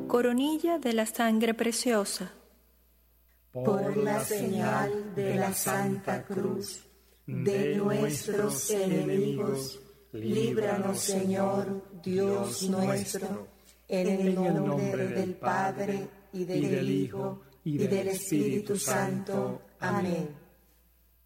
Coronilla de la sangre preciosa. Por la señal de la Santa Cruz de nuestros enemigos, líbranos, Señor, Dios nuestro, en el nombre del Padre, y del Hijo, y del Espíritu Santo. Amén.